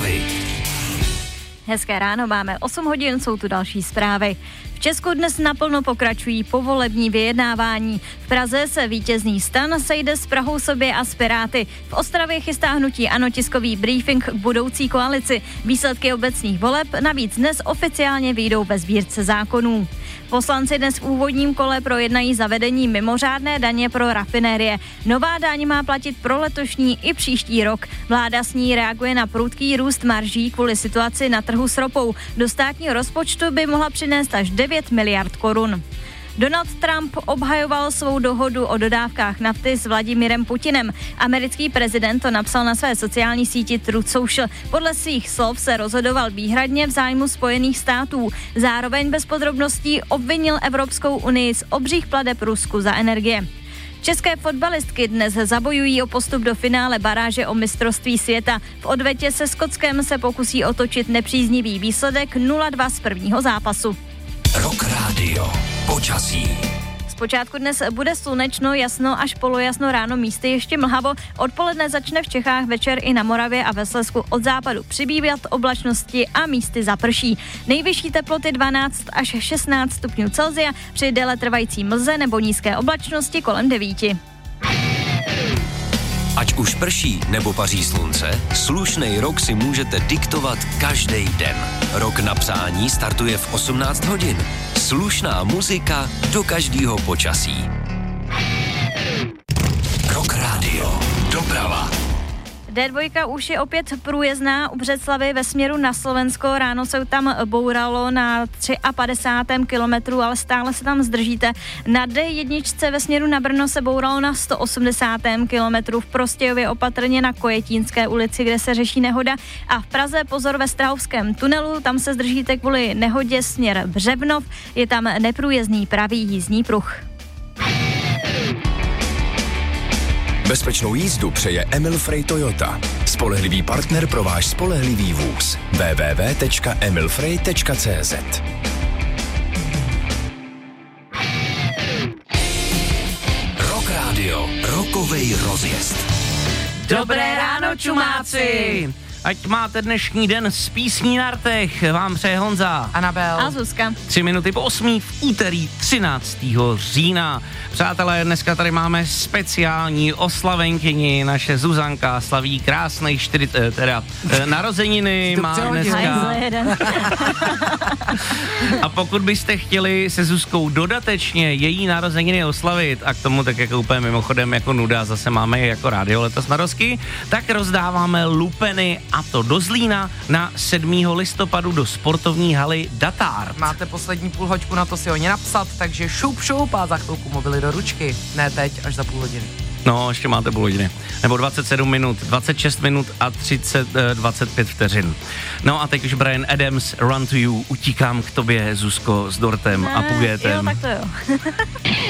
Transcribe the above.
zprávy. Hezké ráno, máme 8 hodin, jsou tu další zprávy. V Česku dnes naplno pokračují povolební vyjednávání. V Praze se vítězný STAN sejde s Prahou sobě a s Piráty. V Ostravě chystá hnutí ANO tiskový briefing k budoucí koalici. Výsledky obecních voleb navíc dnes oficiálně vyjdou ve sbírce zákonů. Poslanci dnes v úvodním kole projednají zavedení mimořádné daně pro rafinérie. Nová daň má platit pro letošní i příští rok. Vláda s ní reaguje na prudký růst marží kvůli situaci na trhu s ropou. Do státního rozpočtu by mohla přinést až 9 miliard korun. Donald Trump obhajoval svou dohodu o dodávkách nafty s Vladimirem Putinem. Americký prezident to napsal na své sociální síti Truth Social. Podle svých slov se rozhodoval výhradně v zájmu Spojených států. Zároveň bez podrobností obvinil Evropskou unii z obřích plateb Rusku za energie. České fotbalistky dnes zabojují o postup do finále baráže o mistrovství světa. V odvetě se Skotskem se pokusí otočit nepříznivý výsledek 0-2 z prvního zápasu. Rock Radio. Počasí. Zpočátku dnes bude slunečno, jasno až polojasno, ráno místy ještě mlhavo. Odpoledne začne v Čechách, večer i na Moravě a ve Slezsku od západu přibývat oblačnosti a místy zaprší. Nejvyšší teploty 12 až 16 stupňů Celsia, při déle trvající mlze nebo nízké oblačnosti kolem 9. Ať už prší nebo paří slunce, slušnej rok si můžete diktovat každý den. Rok na přání startuje v 18 hodin. Slušná muzika do každého počasí. Rock Radio. Doprava. D2 už je opět průjezdná u Břeclavi ve směru na Slovensko. Ráno se tam bouralo na 53. kilometru, ale stále se tam zdržíte. Na D1 ve směru na Brno se bouralo na 180. kilometru. V Prostějově opatrně na Kojetínské ulici, kde se řeší nehoda. A v Praze pozor ve Strahovském tunelu, tam se zdržíte kvůli nehodě směr Břevnov. Je tam neprůjezdný pravý jízdní pruh. Bezpečnou jízdu přeje Emil Frey Toyota. Spolehlivý partner pro váš spolehlivý vůz. www.emilfrey.cz. Rock Radio. Rokovej rozjezd. Dobré ráno, čumáci! Ať máte dnešní den s písní na rtech, vám přeje Honza, Anabel a Zuzka. 3 minuty po 8 v úterý 13. října. Přátelé, dneska tady máme speciální oslavenkyni, naše Zuzanka slaví krásnej narozeniny, má dneska. A pokud byste chtěli se Zuzkou dodatečně její narozeniny oslavit, a k tomu tak jako úplně mimochodem jako nuda, zase máme je jako rádio letos na rozky, tak rozdáváme lupeny, a to do Zlína na 7. listopadu do sportovní haly Datard. Máte poslední půl hoďku na to si o ně napsat, takže šup a za chvilku mobily do ručky. Ne teď, až za půl hodiny. No, ještě máte půl hodiny. Nebo 27 minut, 26 minut a 25 vteřin. No a teď už Bryan Adams, Run to You, utíkám k tobě, Zuzko, s dortem a půvětem. Jo, tak to jo.